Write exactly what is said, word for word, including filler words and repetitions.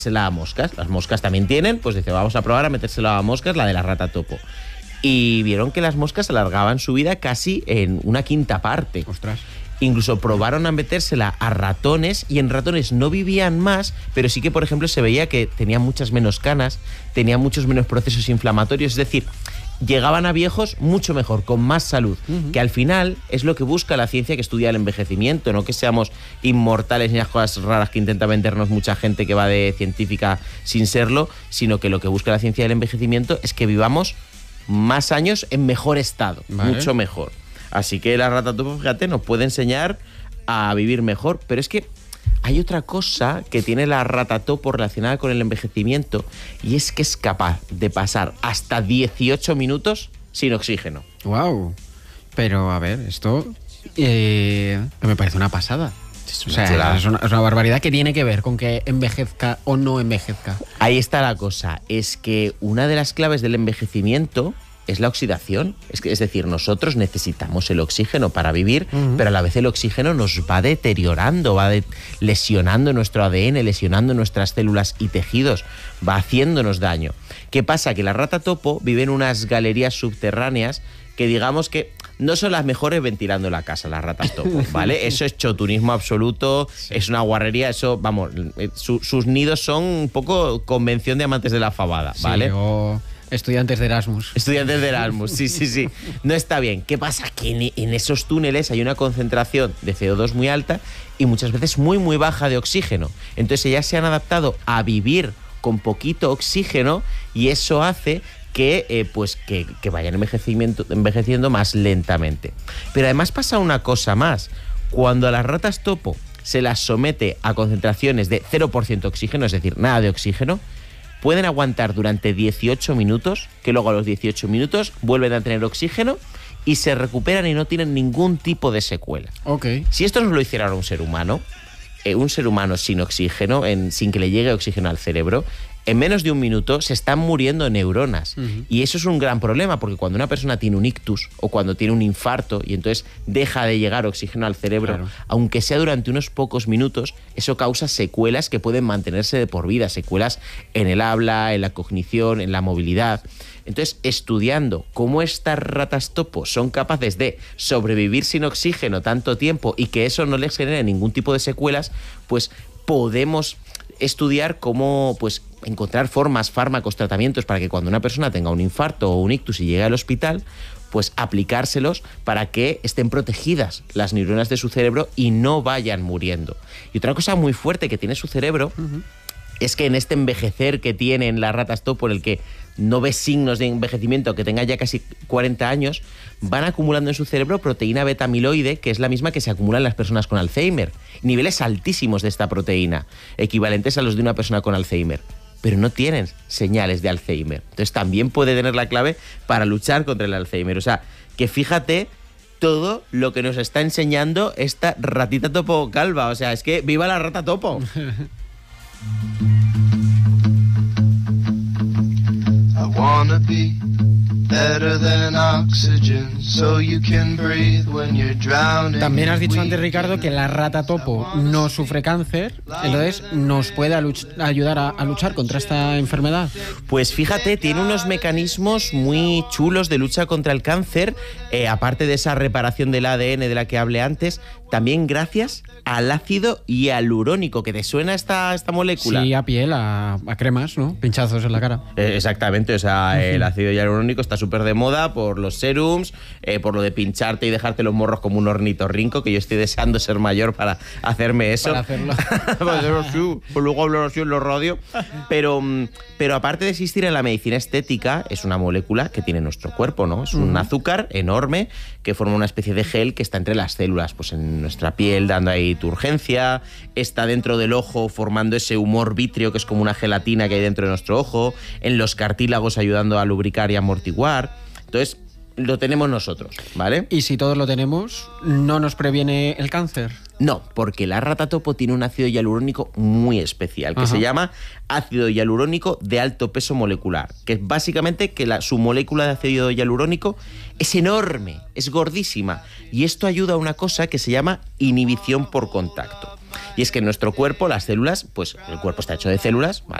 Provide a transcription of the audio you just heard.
a moscas. Las moscas también tienen, pues dice, vamos a probar a metérsela a moscas, la de la rata topo. Y vieron que las moscas alargaban su vida casi en una quinta parte. Ostras. Incluso probaron a metérsela a ratones y en ratones no vivían más, pero sí que, por ejemplo, se veía que tenían muchas menos canas, tenían muchos menos procesos inflamatorios, es decir, llegaban a viejos mucho mejor, con más salud, uh-huh. que al final es lo que busca la ciencia que estudia el envejecimiento, no que seamos inmortales ni las cosas raras que intenta vendernos mucha gente que va de científica sin serlo, sino que lo que busca la ciencia del envejecimiento es que vivamos más años en mejor estado, vale. mucho mejor. Así que la rata topo, fíjate, nos puede enseñar a vivir mejor. Pero es que hay otra cosa que tiene la rata topo relacionada con el envejecimiento y es que es capaz de pasar hasta dieciocho minutos sin oxígeno. ¡Wow! Pero, a ver, esto eh, me parece una pasada. O sea, es una, es una barbaridad que tiene que ver con que envejezca o no envejezca. Ahí está la cosa. Es que una de las claves del envejecimiento es la oxidación. Es, que, es decir, nosotros necesitamos el oxígeno para vivir, uh-huh. pero a la vez el oxígeno nos va deteriorando, va de, lesionando nuestro A D N, lesionando nuestras células y tejidos, va haciéndonos daño. ¿Qué pasa? Que la rata topo vive en unas galerías subterráneas que digamos que no son las mejores ventilando la casa, las ratas topo, ¿vale? Eso es chotunismo absoluto, sí. es una guarrería, eso, vamos, su, sus nidos son un poco convención de amantes de la fabada, ¿vale? Sí, o estudiantes de Erasmus. Estudiantes de Erasmus, sí, sí, sí. No está bien. ¿Qué pasa? Que en, en esos túneles hay una concentración de C O dos muy alta y muchas veces muy, muy baja de oxígeno. Entonces ellas se han adaptado a vivir con poquito oxígeno y eso hace que, eh, pues, que, que vayan envejecimiento, envejeciendo más lentamente. Pero además pasa una cosa más. Cuando a las ratas topo se las somete a concentraciones de cero por ciento oxígeno, es decir, nada de oxígeno, pueden aguantar durante dieciocho minutos, que luego a los dieciocho minutos vuelven a tener oxígeno y se recuperan y no tienen ningún tipo de secuela. Okay. Si esto nos lo hiciera ahora un ser humano, eh, un ser humano sin oxígeno, en, sin que le llegue oxígeno al cerebro, en menos de un minuto se están muriendo neuronas. Uh-huh. Y eso es un gran problema, porque cuando una persona tiene un ictus o cuando tiene un infarto y entonces deja de llegar oxígeno al cerebro, claro. aunque sea durante unos pocos minutos, eso causa secuelas que pueden mantenerse de por vida, secuelas en el habla, en la cognición, en la movilidad. Entonces, estudiando cómo estas ratas topo son capaces de sobrevivir sin oxígeno tanto tiempo y que eso no les genere ningún tipo de secuelas, pues podemos estudiar cómo, pues, encontrar formas, fármacos, tratamientos para que cuando una persona tenga un infarto o un ictus y llegue al hospital, pues aplicárselos para que estén protegidas las neuronas de su cerebro y no vayan muriendo. Y otra cosa muy fuerte que tiene su cerebro uh-huh. es que en este envejecer que tienen las ratas topo, en el que no ves signos de envejecimiento, que tenga ya casi cuarenta años, van acumulando en su cerebro proteína beta-amiloide, que es la misma que se acumula en las personas con Alzheimer. Niveles altísimos de esta proteína, equivalentes a los de una persona con Alzheimer. Pero no tienen señales de Alzheimer. Entonces también puede tener la clave para luchar contra el Alzheimer. O sea, que fíjate todo lo que nos está enseñando esta ratita topo calva. O sea, es que ¡viva la rata topo! I wanna be better than oxygen, so you can breathe when you're drowning. También has dicho antes, Ricardo, que la rata topo no sufre cáncer, entonces nos puede aluch- ayudar a, a luchar contra esta enfermedad. Pues fíjate, tiene unos mecanismos muy chulos de lucha contra el cáncer, eh, aparte de esa reparación del A D N de la que hablé antes, también gracias al ácido hialurónico. ¿Que te suena esta, esta molécula? Sí, a piel, a, a cremas, ¿no? Pinchazos en la cara. Eh, exactamente, o sea, uh-huh. el ácido hialurónico está súper de moda por los serums, eh, por lo de pincharte y dejarte los morros como un ornitorrinco, que yo estoy deseando ser mayor para hacerme eso. Para hacerlo. Para hacerlo así, pues luego hablar así en los radios. Pero, pero aparte de existir en la medicina estética, es una molécula que tiene nuestro cuerpo, ¿no? Es un uh-huh. azúcar enorme que forma una especie de gel que está entre las células, pues en nuestra piel dando ahí turgencia, está dentro del ojo formando ese humor vítreo que es como una gelatina que hay dentro de nuestro ojo, en los cartílagos ayudando a lubricar y amortiguar. Entonces, lo tenemos nosotros, ¿vale? ¿Y si todos lo tenemos, no nos previene el cáncer? No, porque la rata topo tiene un ácido hialurónico muy especial, que Ajá. se llama ácido hialurónico de alto peso molecular, que es básicamente que la, su molécula de ácido hialurónico es enorme, es gordísima, y esto ayuda a una cosa que se llama inhibición por contacto. Y es que en nuestro cuerpo, las células, pues el cuerpo está hecho de células, ¿vale?